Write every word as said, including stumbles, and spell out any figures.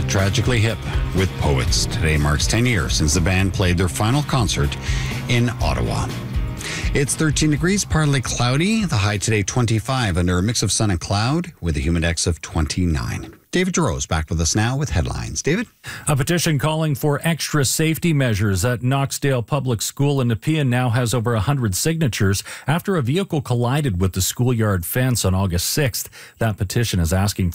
Tragically Hip with Poets. Today marks ten years since the band played their final concert in Ottawa. It's thirteen degrees, partly cloudy. The high today twenty-five under a mix of sun and cloud with a humid index of twenty-nine. David Giroux back with us now with headlines. David? A petition calling for extra safety measures at Knoxdale Public School in Nepean now has over one hundred signatures after a vehicle collided with the schoolyard fence on August sixth. That petition is asking